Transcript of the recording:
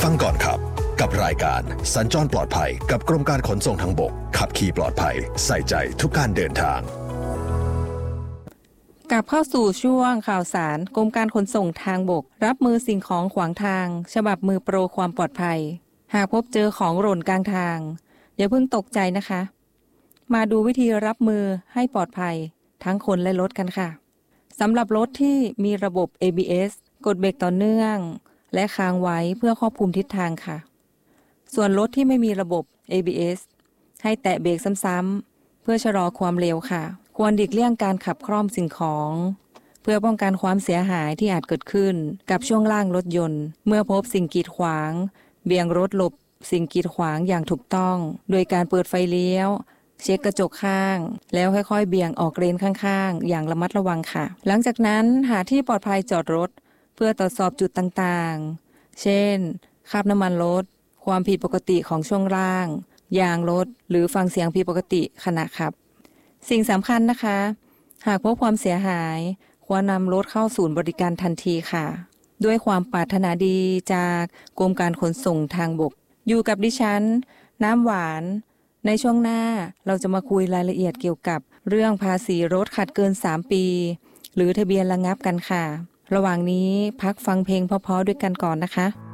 ฟังก่อนขับกับรายการสัญจรปลอดภัยกับกรมการขนส่งทางบกขับขี่ปลอดภัยใส่ใจทุกการเดินทางกลับเข้าสู่ช่วงข่าวสารกรมการขนส่งทางบกรับมือสิ่งของขวางทางฉบับมือโปรความปลอดภัยหากพบเจอของหล่นกลางทางอย่าเพิ่งตกใจนะคะมาดูวิธีรับมือให้ปลอดภัยทั้งคนและรถกันค่ะสำหรับรถที่มีระบบ ABS กดเบรกต่อเนื่องและค้างไว้เพื่อควบคุมทิศทางค่ะส่วนรถที่ไม่มีระบบ ABS ให้แตะเบรกซ้ำๆเพื่อชะลอความเร็วค่ะควรหลีกเลี่ยงการขับคล่อมสิ่งของเพื่อป้องกันความเสียหายที่อาจเกิดขึ้นกับช่วงล่างรถยนต์เมื่อพบสิ่งกีดขวางเบี่ยงรถหลบสิ่งกีดขวางอย่างถูกต้องโดยการเปิดไฟเลี้ยวเช็คกระจกข้างแล้วค่อยๆเบี่ยงออกเลนข้างๆอย่างระมัดระวังค่ะหลังจากนั้นหาที่ปลอดภัยจอดรถเพื่อตรวจสอบจุดต่างๆเช่นคราบน้ำมันรถความผิดปกติของช่วงล่างยางรถหรือฟังเสียงผิดปกติขณะขับสิ่งสำคัญนะคะหากพบความเสียหายควรนำรถเข้าศูนย์บริการทันทีค่ะด้วยความปรารถนาดีจากกรมการขนส่งทางบกอยู่กับดิฉันน้ำหวานในช่วงหน้าเราจะมาคุยรายละเอียดเกี่ยวกับเรื่องภาษีรถขัดเกิน3 ปีหรือทะเบียนระงับกันค่ะระหว่างนี้พักฟังเพลงเพราะๆด้วยกันก่อนนะคะ